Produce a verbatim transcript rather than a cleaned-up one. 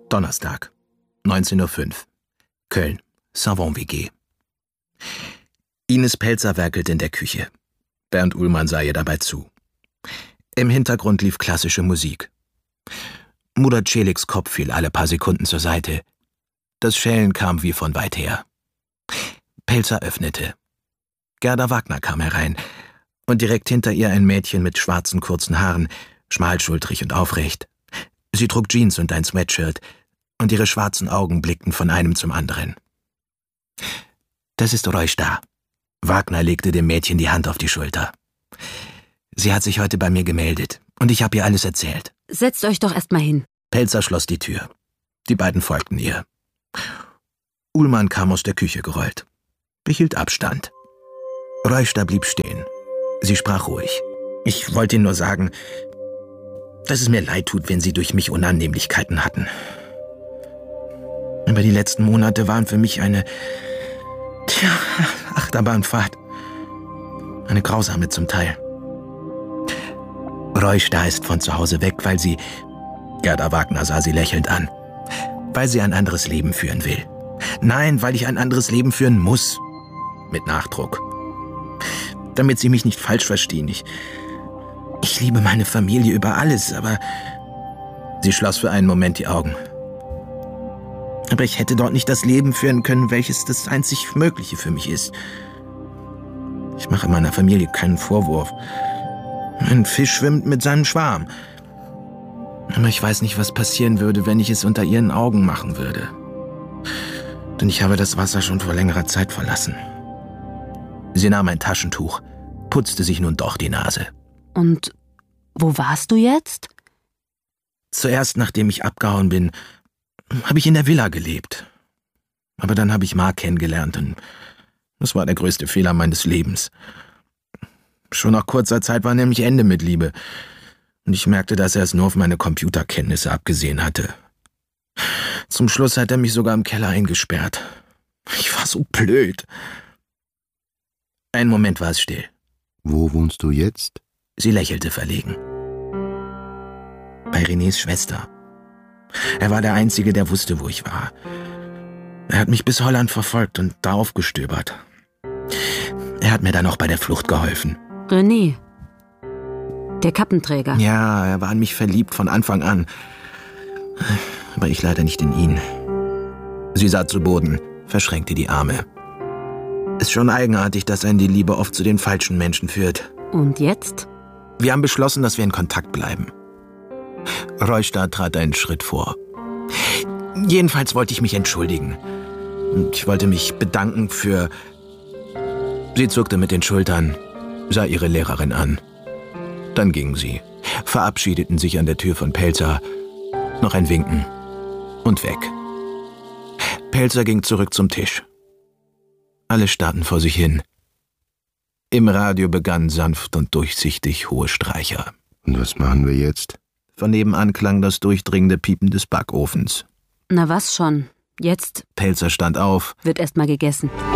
Donnerstag, neunzehn Uhr fünf. Köln, Savon-W G. Ines Pelzer werkelte in der Küche. Bernd Uhlmann sah ihr dabei zu. Im Hintergrund lief klassische Musik. Mutter Celiks Kopf fiel alle paar Sekunden zur Seite. Das Schellen kam wie von weit her. Pelzer öffnete. Gerda Wagner kam herein, und direkt hinter ihr ein Mädchen mit schwarzen kurzen Haaren, schmalschultrig und aufrecht. Sie trug Jeans und ein Sweatshirt, und ihre schwarzen Augen blickten von einem zum anderen. »Das ist Rojsta.« Wagner legte dem Mädchen die Hand auf die Schulter. »Sie hat sich heute bei mir gemeldet, und ich habe ihr alles erzählt.« »Setzt euch doch erst mal hin.« Pelzer schloss die Tür. Die beiden folgten ihr. Uhlmann kam aus der Küche gerollt, behielt Abstand. Rojsta blieb stehen. Sie sprach ruhig. »Ich wollte Ihnen nur sagen, dass es mir leid tut, wenn Sie durch mich Unannehmlichkeiten hatten. Aber die letzten Monate waren für mich eine, tja, Achterbahnfahrt. Eine grausame zum Teil. Rojsta ist von zu Hause weg, weil sie, Gerda Wagner sah sie lächelnd an, weil sie ein anderes Leben führen will. Nein, weil ich ein anderes Leben führen muss. Mit Nachdruck. Damit Sie mich nicht falsch verstehen. Ich, ich liebe meine Familie über alles, aber...« Sie schloss für einen Moment die Augen. »Aber ich hätte dort nicht das Leben führen können, welches das einzig Mögliche für mich ist. Ich mache meiner Familie keinen Vorwurf. Ein Fisch schwimmt mit seinem Schwarm. Aber ich weiß nicht, was passieren würde, wenn ich es unter ihren Augen machen würde. Denn ich habe das Wasser schon vor längerer Zeit verlassen.« Sie nahm ein Taschentuch, putzte sich nun doch die Nase. »Und wo warst du jetzt?« »Zuerst, nachdem ich abgehauen bin, habe ich in der Villa gelebt. Aber dann habe ich Mark kennengelernt und das war der größte Fehler meines Lebens. Schon nach kurzer Zeit war nämlich Ende mit Liebe und ich merkte, dass er es nur auf meine Computerkenntnisse abgesehen hatte. Zum Schluss hat er mich sogar im Keller eingesperrt. Ich war so blöd.« Einen Moment war es still. »Wo wohnst du jetzt?« Sie lächelte verlegen. »Bei Renés Schwester. Er war der Einzige, der wusste, wo ich war. Er hat mich bis Holland verfolgt und da aufgestöbert. Er hat mir dann auch bei der Flucht geholfen.« »René, der Kappenträger.« »Ja, er war in mich verliebt von Anfang an. Aber ich leider nicht in ihn.« Sie sah zu Boden, verschränkte die Arme. »Ist schon eigenartig, dass einen die Liebe oft zu den falschen Menschen führt.« »Und jetzt?« »Wir haben beschlossen, dass wir in Kontakt bleiben.« Rojsta trat einen Schritt vor. »Jedenfalls wollte ich mich entschuldigen. Ich wollte mich bedanken für...« Sie zuckte mit den Schultern, sah ihre Lehrerin an. Dann gingen sie, verabschiedeten sich an der Tür von Pelzer, noch ein Winken und weg. Pelzer ging zurück zum Tisch. Alle starrten vor sich hin. Im Radio begannen sanft und durchsichtig hohe Streicher. »Und was machen wir jetzt?« Von nebenan klang das durchdringende Piepen des Backofens. »Na was schon, jetzt?« Pelzer stand auf. »Wird erst mal gegessen.«